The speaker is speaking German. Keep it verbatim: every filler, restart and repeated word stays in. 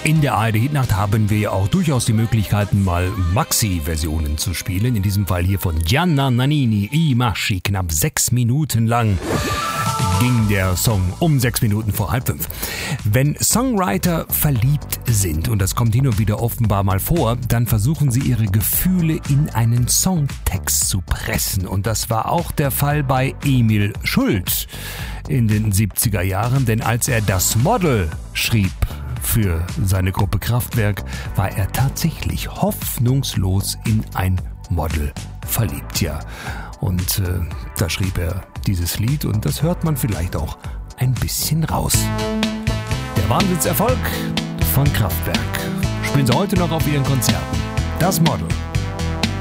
In der A R D-Hitnacht haben wir ja auch durchaus die Möglichkeiten, mal Maxi-Versionen zu spielen. In diesem Fall hier von Gianna Nannini, Imashi. Knapp sechs Minuten lang ging der Song um sechs Minuten vor halb fünf. Wenn Songwriter verliebt sind, und das kommt hin und wieder offenbar mal vor, dann versuchen sie ihre Gefühle in einen Songtext zu pressen. Und das war auch der Fall bei Emil Schult in den siebziger Jahren, denn als er Das Model schrieb für seine Gruppe Kraftwerk, war er tatsächlich hoffnungslos in ein Model verliebt, ja. Und äh, da schrieb er dieses Lied und das hört man vielleicht auch ein bisschen raus. Der Wahnsinnserfolg von Kraftwerk spielen sie heute noch auf ihren Konzerten. Das Model.